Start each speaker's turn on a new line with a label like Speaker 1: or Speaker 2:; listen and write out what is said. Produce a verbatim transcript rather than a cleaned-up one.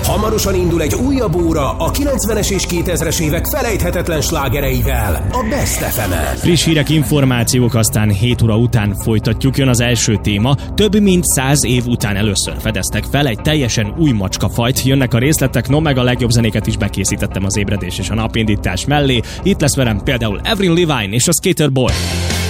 Speaker 1: Hamarosan indul egy újabb óra a kilencvenes és kétezres évek felejthetetlen slágereivel, a Best ef emen.
Speaker 2: Friss hírek, információk, aztán hét óra után folytatjuk. Jön az első téma. Több mint száz év után először fedeztek fel egy teljesen új macskafajt. Jönnek a részletek, no meg a legjobb zenéket is bekészítettem az ébredés és a napindítás mellé. Itt lesz velem például Avril Lavigne és a Skater Boy.